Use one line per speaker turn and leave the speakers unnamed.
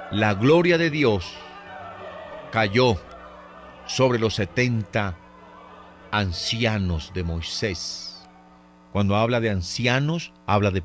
la gloria de Dios cayó sobre los 70 ancianos de Moisés. Cuando habla de ancianos, habla de